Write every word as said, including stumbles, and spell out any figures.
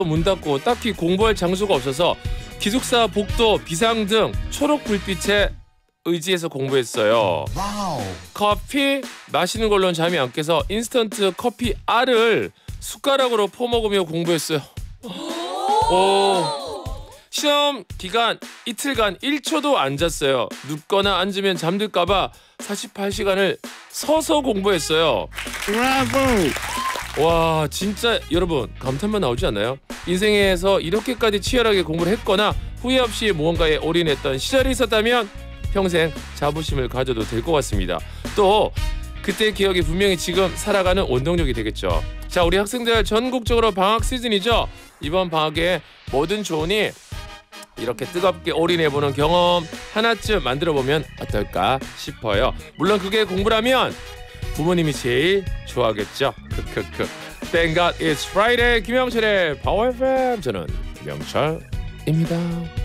문 닫고 딱히 공부할 장소가 없어서 기숙사 복도 비상 등 초록 불빛에 의지해서 공부했어요. 와우. 커피 마시는 걸로는 잠이 안 깨서 인스턴트 커피 알을 숟가락으로 퍼먹으며 공부했어요. 오. 시험 기간 이틀간 일 초도 안 잤어요. 눕거나 앉으면 잠들까봐 사십팔 시간을 서서 공부했어요. 브라보. 와, 진짜 여러분 감탄만 나오지 않나요? 인생에서 이렇게까지 치열하게 공부를 했거나 후회 없이 무언가에 올인했던 시절이 있었다면 평생 자부심을 가져도 될 것 같습니다. 또 그때 기억이 분명히 지금 살아가는 원동력이 되겠죠. 자, 우리 학생들 전국적으로 방학 시즌이죠. 이번 방학에 뭐든 좋으니 이렇게 뜨겁게 올인해보는 경험 하나쯤 만들어보면 어떨까 싶어요. 물론 그게 공부라면 부모님이 제일 좋아하겠죠. 크크크. Thank God it's Friday. 김영철의 파워 에프엠. 저는 김영철입니다.